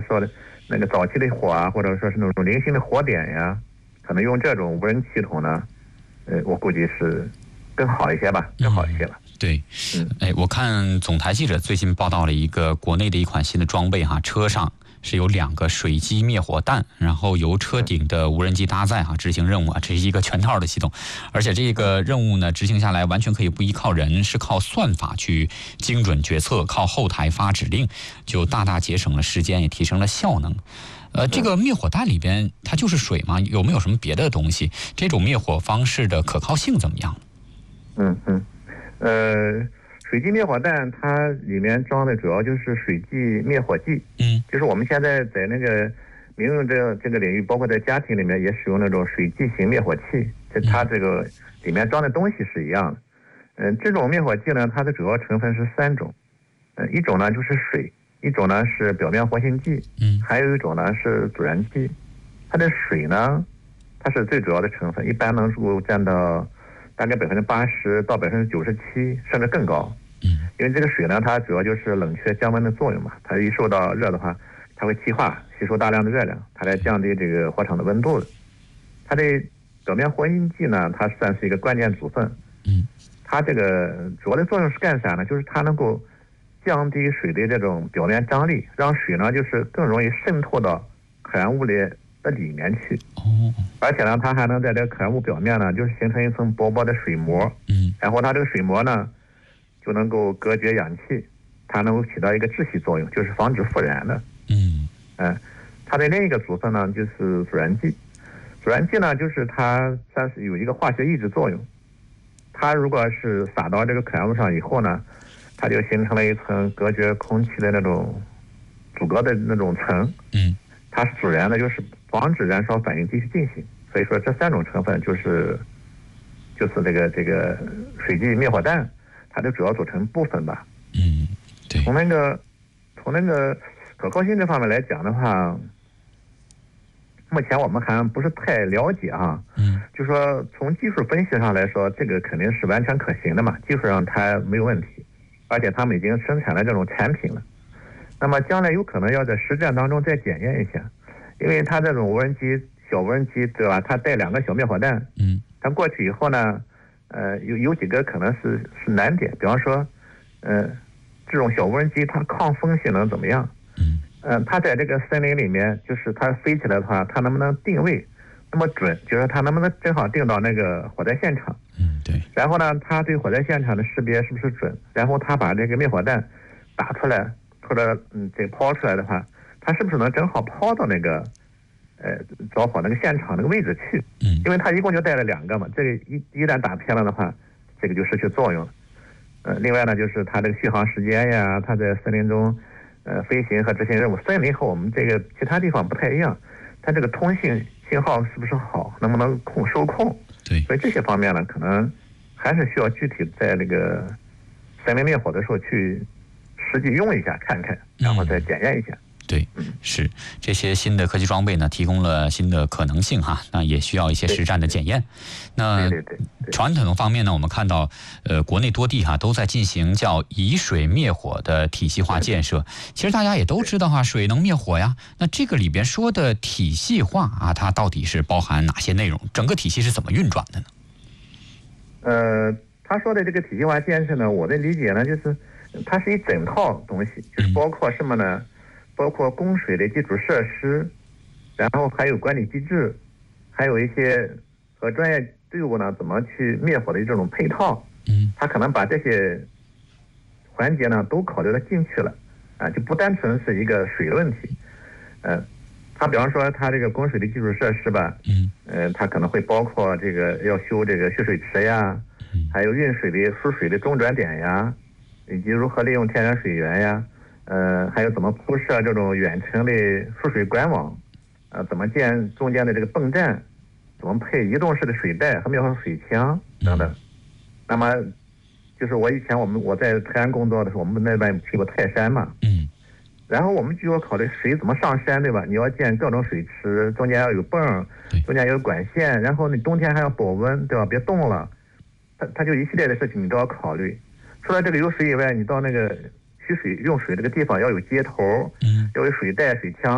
说的那个早期的火啊，或者说是那种零星的火点呀，可能用这种无人系统呢，我估计是更好一些吧，更好一些吧。 对，我看总台记者最近报道了一个国内的一款新的装备哈，车上是有2个水基灭火弹，然后由车顶的无人机搭载执行任务这是一个全套的系统，而且这个任务呢执行下来完全可以不依靠人，是靠算法去精准决策，靠后台发指令，就大大节省了时间，也提升了效能。这个灭火弹里边它就是水吗？有没有什么别的东西？这种灭火方式的可靠性怎么样？ 水基灭火弹它里面装的主要就是水基灭火剂，就是我们现在在那个民用这个领域，包括在家庭里面也使用那种水基型灭火器，它这个里面装的东西是一样的。这种灭火剂呢，它的主要成分是3种，一种呢就是水，一种呢是表面活性剂，还有一种呢是阻燃剂。它的水呢，它是最主要的成分，一般能够占到大概80%到97%，甚至更高。因为这个水呢，它主要就是冷却降温的作用嘛，它一受到热的话，它会气化，吸收大量的热量，它来降低这个火场的温度的。它的表面活性剂呢，它算是一个关键组分。它这个主要的作用是干啥呢？就是它能够降低水的这种表面张力，让水呢就是更容易渗透到可燃物的里面去。而且呢，它还能在这个可燃物表面呢，就是形成一层薄薄的水膜。然后它这个水膜呢，就能够隔绝氧气，它能够起到一个窒息作用，就是防止复燃的。它的另一个组分呢，就是阻燃剂。阻燃剂呢，就是它算是有一个化学抑制作用。它如果是撒到这个可燃物上以后呢，它就形成了一层隔绝空气的那种阻隔的那种层。它阻燃的就是防止燃烧反应继续进行。所以说这3种成分就是这个水基灭火弹它的主要组成部分吧。 对。 从那个可靠性这方面来讲的话，目前我们还不是太了解就说从技术分析上来说，这个肯定是完全可行的嘛，技术上它没有问题，而且他们已经生产了这种产品了。那么将来有可能要在实战当中再检验一下，因为它这种无人机小无人机对吧，它带2个小灭火弹，它过去以后呢，有几个可能是难点，比方说这种小无人机它抗风性能怎么样？它在这个森林里面，就是它飞起来的话，它能不能定位那么准？就是它能不能正好定到那个火灾现场？ 对。 然后呢，它对火灾现场的识别是不是准？然后它把这个灭火弹打出来，或者这抛出来的话，它是不是能正好抛到那个着火那个现场那个位置去？因为它一共就带了2个嘛，这个一旦打偏了的话，这个就失去作用了。另外呢，就是它这个续航时间呀，它在森林中飞行和执行任务。森林和我们这个其他地方不太一样，它这个通信号是不是好，能不能受控？ 对。 所以这些方面呢，可能还是需要具体在那个森林灭火的时候去实际用一下看看，然后再检验一下。 对，是这些新的科技装备呢，提供了新的可能性那也需要一些实战的检验。那传统方面呢，我们看到国内多地都在进行叫以水灭火的体系化建设。其实大家也都知道水能灭火呀。那这个里边说的体系化它到底是包含哪些内容？整个体系是怎么运转的呢？他说的这个体系化建设呢，我的理解呢，就是它是一整套东西，就是包括什么呢？包括供水的基础设施，然后还有管理机制，还有一些和专业队伍呢怎么去灭火的这种配套。他可能把这些环节呢都考虑了进去了就不单纯是一个水的问题。他比方说他这个供水的基础设施吧，他可能会包括这个要修这个蓄水池呀，还有运水的输水的中转点呀，以及如何利用天然水源呀。还有怎么铺设这种远程的输水管网，怎么建中间的这个泵站，怎么配移动式的水带和灭火水枪等等。那么，就是我以前我在泰安工作的时候，我们那边去过泰山嘛，然后我们就要考虑水怎么上山，对吧？你要建各种水池，中间要有泵，中间有管线，然后你冬天还要保温，对吧？别冻了，它就一系列的事情你都要考虑。除了这个有水以外，你到那个取水用水这个地方要有接头，要有水带、水枪。